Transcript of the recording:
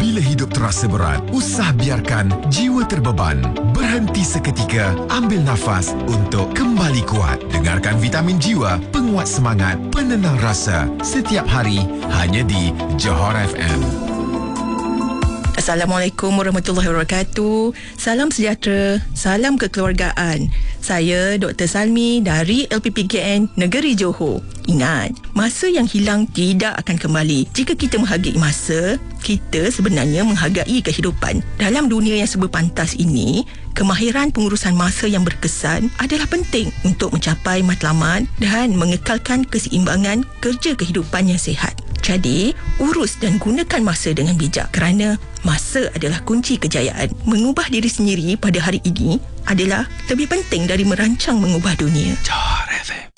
Bila hidup terasa berat, usah biarkan jiwa terbeban. Berhenti seketika, ambil nafas untuk kembali kuat. Dengarkan Vitamin Jiwa, penguat semangat, penenang rasa. Setiap hari, hanya di Johor FM. Assalamualaikum warahmatullahi wabarakatuh. Salam sejahtera, salam kekeluargaan. Saya Dr. Salmi dari LPPKN Negeri Johor. Ingat, masa yang hilang tidak akan kembali. Jika kita menghargai masa, kita sebenarnya menghargai kehidupan. Dalam dunia yang serba pantas ini, kemahiran pengurusan masa yang berkesan adalah penting untuk mencapai matlamat dan mengekalkan keseimbangan kerja kehidupan yang sihat. Jadi, urus dan gunakan masa dengan bijak kerana masa adalah kunci kejayaan. Mengubah diri sendiri pada hari ini adalah lebih penting dari merancang mengubah dunia. Johor FM.